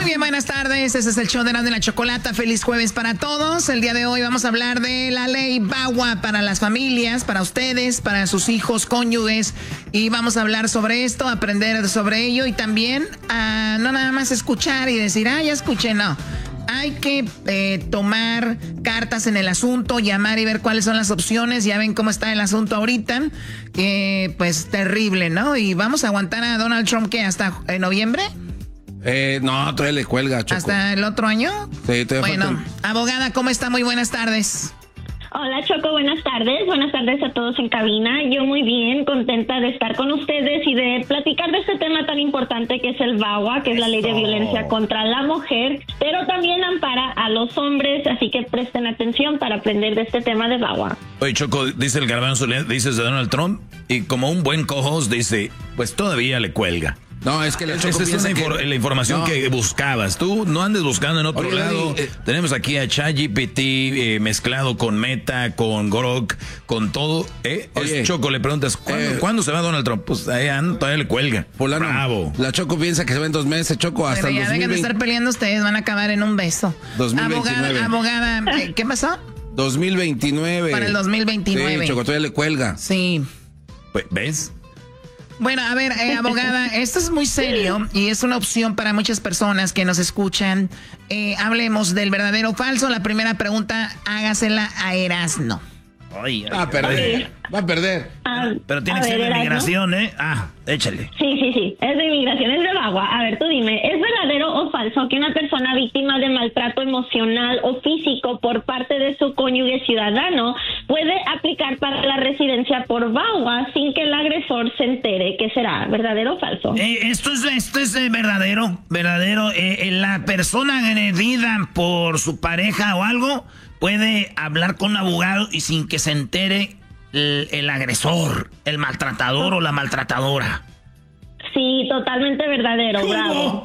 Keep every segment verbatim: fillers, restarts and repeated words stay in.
Muy bien, buenas tardes. Este es el show de la, de la Chocolata. Feliz jueves para todos. El día de hoy vamos a hablar de la ley VAWA para las familias, para ustedes, para sus hijos, cónyuges. Y vamos a hablar sobre esto, aprender sobre ello y también a no nada más escuchar y decir, ah, ya escuché, no. Hay que eh, tomar cartas en el asunto, llamar y ver cuáles son las opciones. Ya ven cómo está el asunto ahorita. Eh, pues terrible, ¿no? Y vamos a aguantar a Donald Trump, ¿qué? ¿Hasta eh, noviembre? Eh, no, todavía le cuelga, Choco. ¿Hasta el otro año? Sí, todavía Bueno, falta... abogada, ¿cómo está? Muy buenas tardes. Hola, Choco, buenas tardes. Buenas tardes a todos en cabina. Yo muy bien, contenta de estar con ustedes y de platicar de este tema tan importante que es el VAWA, que es la ley de violencia contra la mujer, pero también ampara a los hombres, así que presten atención para aprender de este tema de VAWA. Oye, Choco, dice el Garbanzo, dices de Donald Trump, y como un buen co-host dice, pues todavía le cuelga. No, es que la Choco Esa es una infor- que... la información no. que buscabas. Tú no andes buscando en otro Oye, lado. eh, Tenemos aquí a ChatGPT eh, mezclado con Meta, con Grok, con todo. ¿eh? Oye, es Choco, le preguntas, ¿cuándo, eh, ¿cuándo se va Donald Trump? Pues ahí anda, todavía le cuelga. Fulano, bravo. La Choco piensa que se va en dos meses, Choco, hasta Pero ya el dos mil veinte. dejen de estar peleando ustedes, van a acabar en un beso. dos mil veintinueve. Abogada, abogada, ¿qué pasó? dos mil veintinueve. Para el dos mil veintinueve. Sí, Choco, todavía le cuelga. Sí. Pues, ¿ves? Bueno, a ver, eh, abogada, esto es muy serio y es una opción para muchas personas que nos escuchan. Eh, hablemos del verdadero o falso. La primera pregunta, hágasela a Erasno. Ay, ay, va a perder, va a perder. Ah, Pero tiene a que ser ver, de Erasmo. migración, ¿eh? Ah, échale. Sí, sí, sí, es de inmigración, es de VAWA. A ver, tú dime, ¿es verdadero o falso que una persona víctima de maltrato emocional o físico por parte de su cónyuge ciudadano puede aplicar para la residencia por VAWA sin que el agresor se entere? ¿Qué será? ¿Verdadero o falso? Eh, esto es, esto es eh, verdadero, verdadero. Eh, eh, la persona agredida por su pareja o algo puede hablar con un abogado y sin que se entere el, el agresor, el maltratador o la maltratadora. Sí, totalmente verdadero, ¿Cómo? bravo.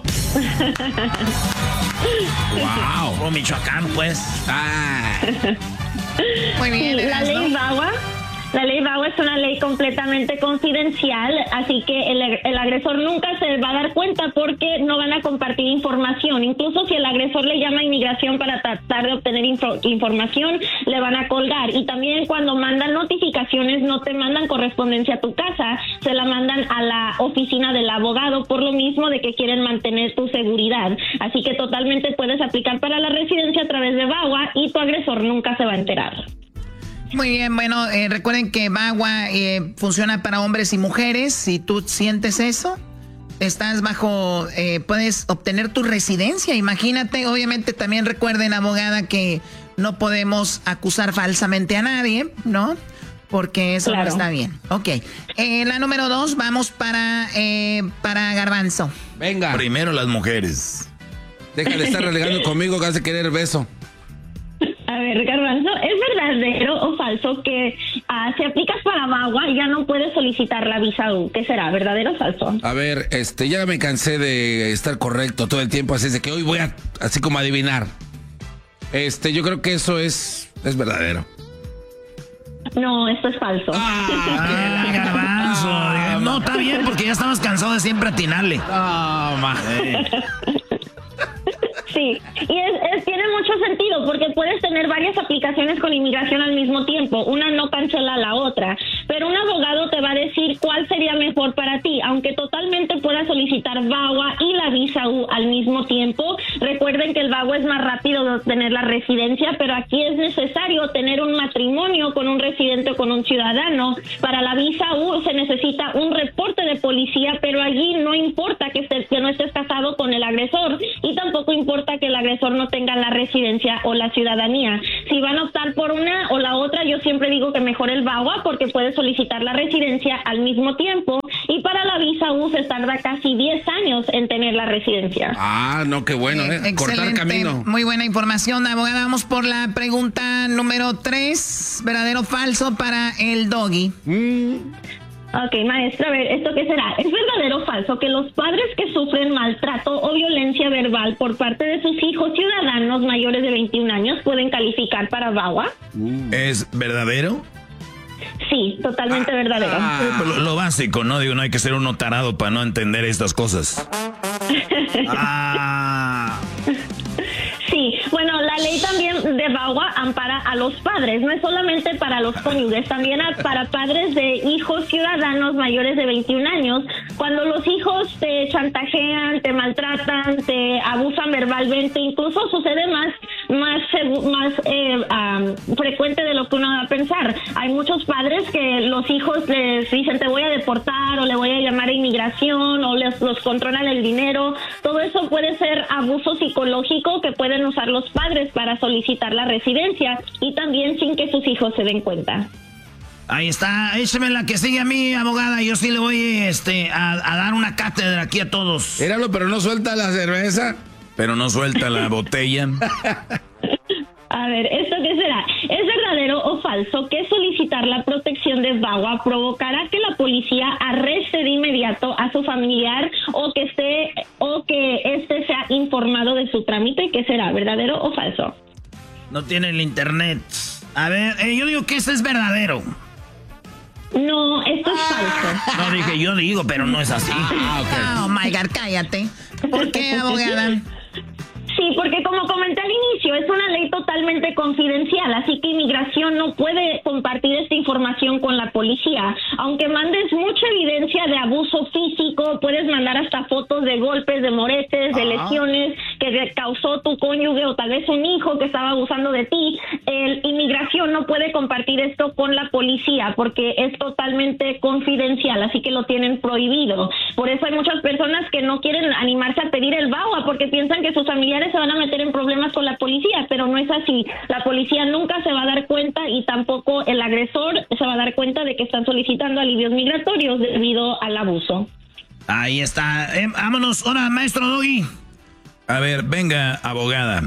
Wow. O Michoacán, pues. Ah. Muy bien, Sí, la Erasno. ley VAWA, la ley VAWA es una ley completamente confidencial, así que el, el agresor nunca se va a dar cuenta porque no van a compartir información. Incluso si el agresor le llama a inmigración para tratar de obtener info, información, le van a colgar. Y también cuando mandan notificaciones, no te mandan correspondencia a tu casa, se la mandan a la oficina del abogado por lo mismo de que quieren mantener tu seguridad. Así que totalmente puedes aplicar para la residencia a través de VAWA y tu agresor nunca se va a enterar. Muy bien, bueno, eh, recuerden que VAWA eh, funciona para hombres y mujeres. Si tú sientes eso, estás bajo, eh, puedes obtener tu residencia. Imagínate, obviamente también recuerden, abogada, que no podemos acusar falsamente a nadie, ¿no? Porque eso Claro. no está bien. Ok, eh, la número dos, vamos para, eh, para Garbanzo. Venga, Primero las mujeres. deja de estar relegando conmigo que hace querer beso. A ver, Garbanzo, ¿es verdadero o falso que uh, si aplicas para VAWA ya no puedes solicitar la visa U? ¿Qué será? ¿Verdadero o falso? A ver, este, ya me cansé de estar correcto todo el tiempo, así es de que hoy voy a, así como adivinar. Este, yo creo que eso es, es verdadero. No, esto es falso. Ah, la Garbanzo. Ah, no, está bien porque ya estamos cansados de siempre atinarle. No, ma. Sí, y es, es- tiene mucho sentido porque puedes tener varias aplicaciones con inmigración al mismo tiempo, una no cancela a la otra, pero un abogado te va a decir cuál sería mejor para ti, aunque totalmente puedas solicitar VAWA y la visa U al mismo tiempo. Recuerden que el VAWA es más rápido de obtener la residencia, pero aquí es necesario tener un matrimonio con un residente o con un ciudadano. Para la visa U se necesita un reporte de policía, pero allí no importa que, estés, que no estés casado con el agresor y tampoco importa que el agresor no tenga la residencia o la ciudadanía. Si van a optar por una o la otra, yo siempre digo que mejor el VAWA porque puedes solicitar la residencia al mismo tiempo, y para la visa U se tarda casi diez años en tener la residencia. Ah, no, qué bueno, ¿eh? Eh, Cortar excelente, camino. muy buena información, abogada. Vamos por la pregunta número tres, verdadero o falso para el Doggy. Mm. Ok, maestra, a ver, ¿esto qué será? ¿Es verdadero o falso que los padres que sufren maltrato o violencia verbal por parte de sus hijos ciudadanos mayores de veintiún años pueden calificar para VAWA? ¿Es verdadero? Sí, totalmente verdadero. Eh, pues lo, lo básico, ¿no? Digo, no hay que ser uno tarado para no entender estas cosas. Ah. Sí, bueno, la ley también de VAWA ampara a los padres, no es solamente para los cónyuges, también a, para padres de hijos ciudadanos mayores de veintiún años. Cuando los hijos te chantajean, te maltratan, te abusan verbalmente, incluso sucede más más más eh, um, frecuente de lo que uno va a pensar. Hay muchos padres que los hijos les dicen te voy a deportar o le voy a llamar a inmigración o les los controlan el dinero. Todo eso puede ser abuso psicológico que pueden usar los padres para solicitar la residencia y también sin que sus hijos se den cuenta. Ahí está, écheme la que sigue a mí, abogada. Yo sí le voy este, a, a dar una cátedra aquí a todos. Míralo, pero no suelta la cerveza. Pero no suelta la botella. A ver, ¿esto qué será? ¿Es verdadero o falso que solicitar la protección de VAWA provocará que la policía arreste de inmediato a su familiar o que esté o que éste sea informado de su trámite? ¿Qué será? ¿Verdadero o falso? No tiene el internet. A ver, eh, yo digo que este es verdadero. No, esto es falso. No, dije, yo digo, pero no es así. Ah, okay. Oh, my God, cállate. ¿Por qué, abogada? Sí, porque como comenté al inicio, es una ley totalmente confidencial, así que inmigración no puede compartir esta información con la policía. Aunque mandes mucha evidencia de abuso físico, puedes mandar hasta fotos de golpes, de moretes, de lesiones que causó tu cónyuge o tal vez un hijo que estaba abusando de ti. El inmigración no puede compartir esto con la policía porque es totalmente confidencial, así que lo tienen prohibido. Por eso hay muchas personas que no quieren animarse a pedir el VAWA porque piensan que sus familiares se van a meter en problemas con la policía, pero no es así. La policía nunca se va a dar cuenta y tampoco el agresor se va a dar cuenta de que están solicitando alivios migratorios debido al abuso. Ahí está. Eh, vámonos. Hola, maestro Doggy. A ver, venga, abogada.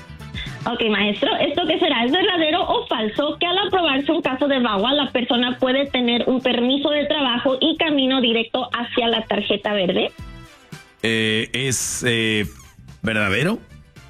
Ok, maestro, ¿esto qué será? ¿Es verdadero o falso que al aprobarse un caso de VAWA la persona puede tener un permiso de trabajo y camino directo hacia la tarjeta verde? Eh, ¿Es eh, verdadero?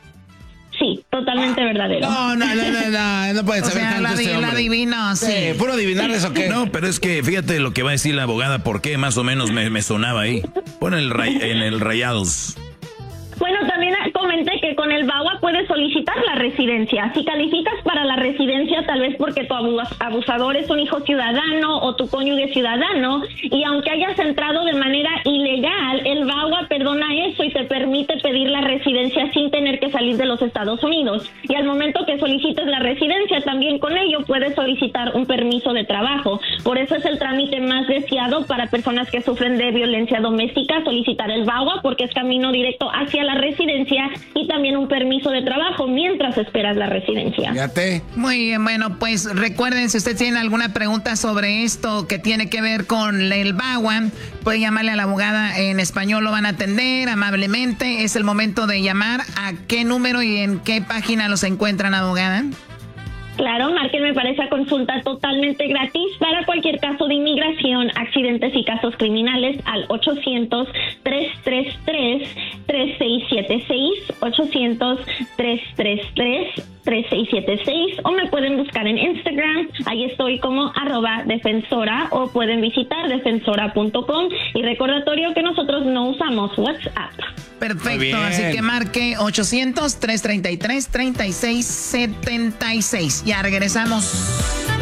Sí, totalmente verdadero. No, no, no, no, no, no puede O saber sea, tanto la, este di- la hombre. adivino, sí. Sí, puro adivinar eso que. No, pero es que fíjate lo que va a decir la abogada, por qué más o menos me, me sonaba ahí. Pon el ray- en el Rayados. Bueno, también comenté que con el VAWA puedes solicitar la residencia. Si calificas para la residencia, tal vez porque tu abus- abusador es un hijo ciudadano o tu cónyuge ciudadano, y aunque hayas entrado de manera ilegal, el VAWA perdona eso y te permite pedir la residencia sin tener que salir de los Estados Unidos. Y al momento que solicites la residencia, también con ello puedes solicitar un permiso de trabajo. Por eso es el trámite más deseado para personas que sufren de violencia doméstica, solicitar el VAWA, porque es camino directo hacia la residencia y también un permiso de trabajo mientras esperas la residencia. Fíjate. Muy bien, bueno, pues recuerden, si usted tiene alguna pregunta sobre esto que tiene que ver con el VAWA, puede llamarle a la abogada en español, lo van a atender amablemente. Es el momento de llamar. ¿A qué número y en qué página los encuentran, abogada? Claro, márquenme para esa consulta totalmente gratis para cualquier caso de inmigración, accidentes y casos criminales al ochocientos, trescientos treinta y tres, treinta y seis setenta y seis, ochocientos, trescientos treinta y tres, treinta y seis setenta y seis, o me pueden buscar en Instagram, ahí estoy como arroba defensora, o pueden visitar defensora punto com, y recordatorio que nosotros no usamos WhatsApp. Perfecto, así que marque ochocientos, trescientos treinta y tres, treinta y seis setenta y seis. Ya regresamos.